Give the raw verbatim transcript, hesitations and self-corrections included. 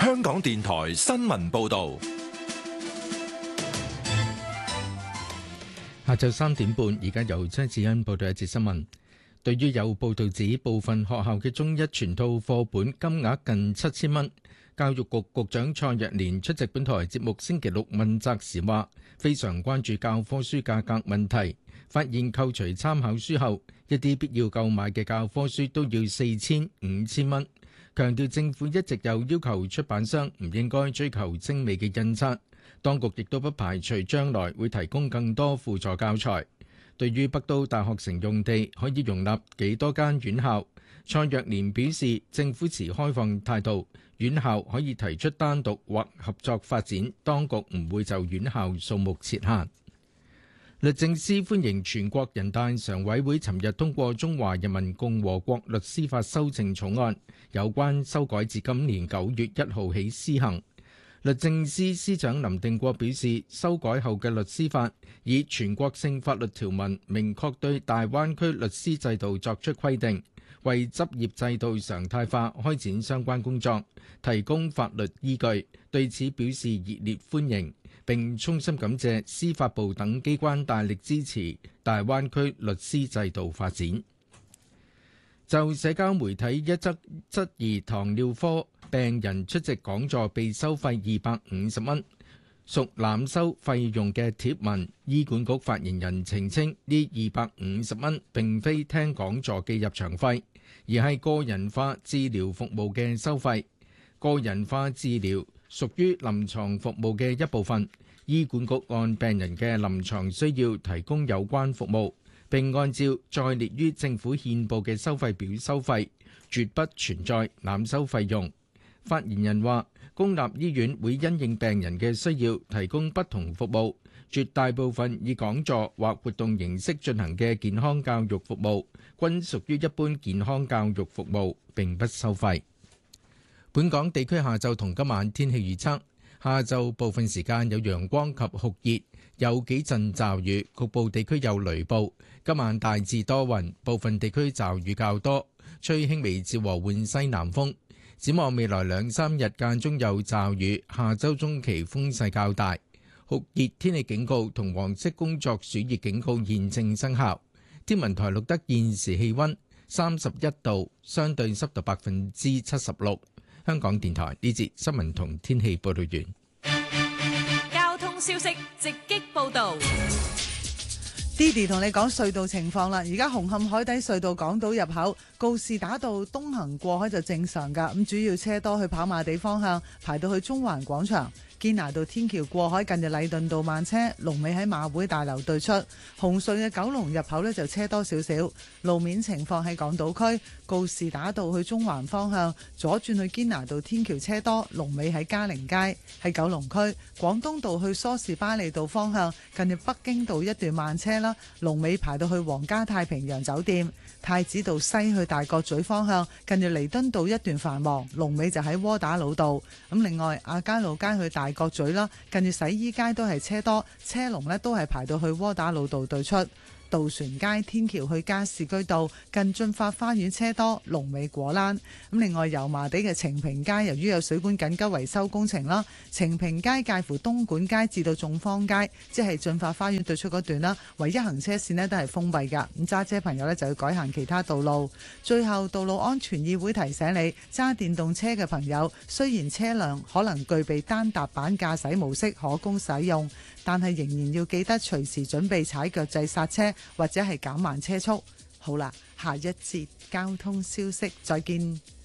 香港電台新聞報道。 下晝三點半，而家由張子欣報道一節新聞。對於有報道指部分學校嘅中一全套課本金額近七千蚊，教育局局長蔡若蓮出席本台節目星期六問責時話，非常關注教科書價格問題，發現扣除參考書後，一啲必要購買嘅教科書都要四千、五千蚊。強調政府一直有要求出版商唔應該追求精美嘅印刷。當局亦都不排除將來會提供更多輔助教材。對於北都大學城用地可以容納幾多間院校，蔡若蓮表示政府持開放態度，院校可以提出單獨或合作發展，當局唔會就院校數目設限。律政司歡迎全國人大常委會尋日通過《中華人民共和國律師法》修正草案，有關修改自今年九月一號起施行。律政司司長林定國表示，修改後嘅律師法以全國性法律條文明確對大灣區律師制度作出規定，為執業制度常態化開展相關工作提供法律依據，對此表示熱烈歡迎，並衷心感謝司法部等機關大力支持大灣區律師制度發展。就社交媒體一則質疑糖尿科病人出席講座被收費二百五十蚊，屬濫收費用嘅貼文，醫管局發言人澄清，呢二百五十蚊並非聽講座嘅入場費，而係個人化治療服務嘅收費。個人化治療屬於臨床服務嘅一部分，醫管局按病人嘅臨床需要提供有關服務，並按照載列於政府憲報嘅收費表收費，絕不存在濫收費用。發言人話，公立醫院會因應病人嘅需要提供不同服務，絕大部分以講座或活動形式進行嘅健康教育服務，均屬於一般健康教育服務，並不收費。本港地區下晝同今晚天氣預測，下晝部分時間有陽光及酷熱，有幾陣驟雨，局部地區有雷暴。今晚大致多雲，部分地區驟雨較多，吹輕微至和緩西南風。展望未來兩三日間中有驟雨，下周中期風勢較大，酷熱天氣警告同黃色工作暑熱警告現正生效。天文台錄得現時氣溫三十一度，相對濕度百分之七十六。香港電台呢節新聞同天氣報道完。 交通消息直擊報道。 Didi 同你講隧道情況啦，而家紅磡海底隧道港島入口告士打道東行過海就正常㗎，咁主要車多去跑馬地方向，排到去中環廣場。堅拿道天橋過海近日禮頓道慢車，龍尾喺馬會大樓對出。紅隧嘅九龍入口呢就車多少少。路面情況喺港島區告士打道去中環方向，左轉去堅拿道天橋車多，龍尾喺嘉陵街。喺九龍區廣東道去梳士巴利道方向，近日北京道一段慢車啦，龍尾排到去皇家太平洋酒店。太子道西去大角咀方向，近日彌敦道一段繁忙，龍尾就喺窩打老道。咁另外亞皆老街去大角咀啦，近住洗衣街都係車多，車龍呢都係排到去窩打老道對出。渡船街天橋去加士居道近駿發花園車多，龍尾果欄。咁另外油麻地嘅晴平街由於有水管緊急維修工程啦，晴平街介乎東莞街至到眾坊街，即係駿發花園對出嗰段啦，唯一行車線呢都係封閉㗎。咁揸車朋友呢就要改行其他道路。最後道路安全議會提醒你，揸電動車嘅朋友，雖然車輛可能具備單踏板駕駛模式可供使用，但係仍然要記得隨時準備踩腳掣剎車或者係減慢車速。好啦，下一節交通消息再見。